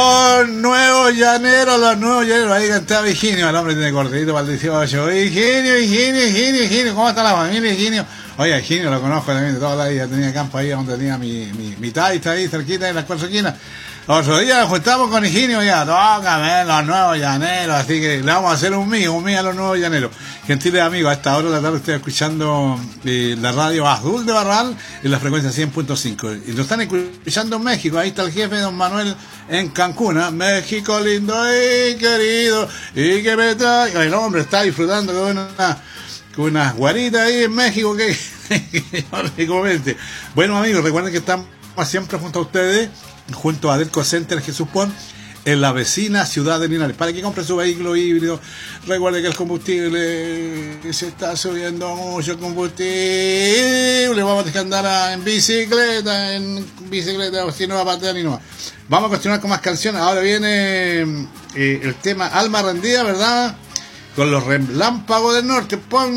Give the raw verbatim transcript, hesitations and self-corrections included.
Los nuevos llaneros, los nuevos llaneros. Ahí cantaba Higinio, el hombre tiene cortito para el dieciocho. Higinio, Higinio, Higinio, Higinio. ¿Cómo está la familia, Higinio? Oye, Higinio lo conozco también de toda la vida. Tenía campo ahí donde tenía mi, mi, mi taita ahí cerquita de las cuatro esquinas. Otro día nos juntamos con Higinio ya, tócame los nuevos llaneros, así que le vamos a hacer un mío, un mío a los nuevos llaneros. Gentiles amigos, a esta hora de la tarde estoy escuchando eh, la radio Azul de Barral en la frecuencia cien punto cinco. Y lo están escuchando en México, ahí está el jefe don Manuel en Cancún, ¿eh? México lindo y querido, y que me trae... El hombre está disfrutando con una, con unas guaritas ahí en México que, que yo le comente. Bueno amigos, recuerden que estamos siempre junto a ustedes, junto a Delco Center Jesús Pon, en la vecina ciudad de Linares, para que compre su vehículo híbrido. Recuerde que el combustible se está subiendo mucho, el combustible, vamos a tener que andar en bicicleta, en bicicleta, o si no va a patear ni no va. Vamos a continuar con más canciones. Ahora viene eh, el tema Alma Rendida, ¿verdad? Con los Relámpagos del Norte. Pon